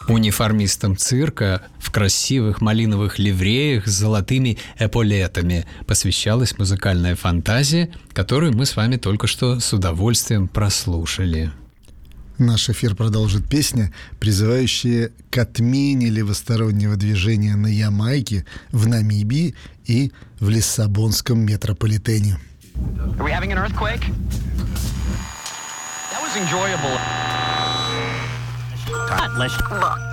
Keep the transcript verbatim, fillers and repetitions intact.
Униформистам цирка в красивых малиновых ливреях с золотыми эполетами посвящалась музыкальная фантазия, которую мы с вами только что с удовольствием прослушали. Наш эфир продолжит песня, призывающая к отмене левостороннего движения на Ямайке, в Намибии и в Лиссабонском метрополитене. Are we having an earthquake? That was enjoyable. Let's